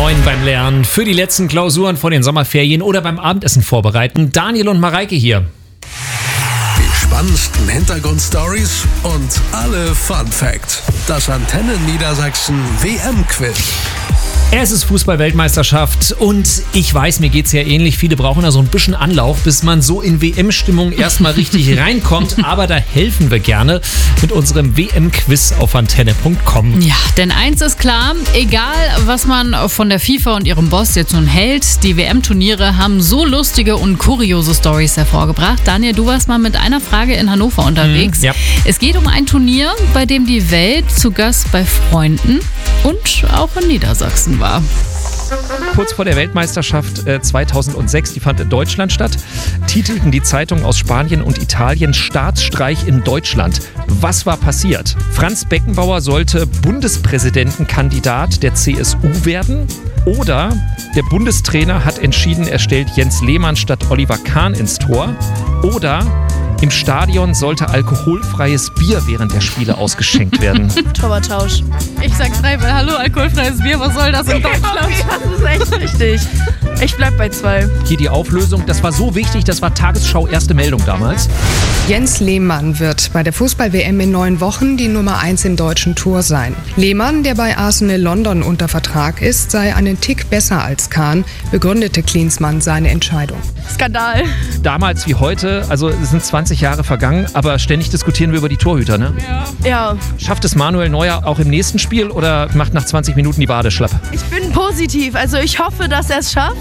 9 beim Lernen, für die letzten Klausuren vor den Sommerferien oder beim Abendessen vorbereiten. Daniel und Mareike hier. Die spannendsten Hintergrundstories und alle Fun Facts. Das Antenne Niedersachsen WM-Quiz. Es ist Fußball-Weltmeisterschaft und ich weiß, mir geht's ja ähnlich. Viele brauchen da so ein bisschen Anlauf, bis man so in WM-Stimmung erstmal richtig reinkommt. Aber da helfen wir gerne mit unserem WM-Quiz auf antenne.com. Ja, denn eins ist klar, egal was man von der FIFA und ihrem Boss jetzt nun hält, die WM-Turniere haben so lustige und kuriose Stories hervorgebracht. Daniel, du warst mal mit einer Frage in Hannover unterwegs. Ja. Es geht um ein Turnier, bei dem die Welt zu Gast bei Freunden und auch in Niedersachsen war. Kurz vor der Weltmeisterschaft 2006, die fand in Deutschland statt, titelten die Zeitungen aus Spanien und Italien Staatsstreich in Deutschland. Was war passiert? Franz Beckenbauer sollte Bundespräsidentenkandidat der CSU werden oder der Bundestrainer hat entschieden, er stellt Jens Lehmann statt Oliver Kahn ins Tor oder im Stadion sollte alkoholfreies Bier während der Spiele ausgeschenkt werden. Torwarttausch. Ich sag dreimal Hallo, alkoholfreies Bier, was soll das in Deutschland? Okay, das ist echt richtig. Ich bleib bei 2. Hier die Auflösung, das war so wichtig, das war Tagesschau erste Meldung damals. Jens Lehmann wird bei der Fußball-WM in 9 Wochen die Nummer 1 im deutschen Tour sein. Lehmann, der bei Arsenal London unter Vertrag ist, sei einen Tick besser als Kahn, begründete Klinsmann seine Entscheidung. Skandal. Damals wie heute, also es sind 20 Jahre vergangen, aber ständig diskutieren wir über die Torhüter, ne? Ja. Schafft es Manuel Neuer auch im nächsten Spiel oder macht nach 20 Minuten die Bade schlapp? Ich bin positiv. Also ich hoffe, dass er es schafft.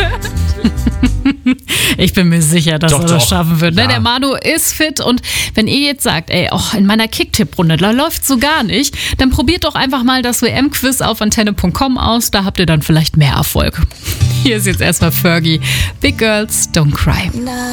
Ich bin mir sicher, dass er das schaffen wird. Ja. Der Manu ist fit und wenn ihr jetzt sagt, in meiner Kicktipp-Runde, da läuft so gar nicht, dann probiert doch einfach mal das WM-Quiz auf antenne.com aus, da habt ihr dann vielleicht mehr Erfolg. Hier ist jetzt erstmal Fergie. Big Girls Don't Cry.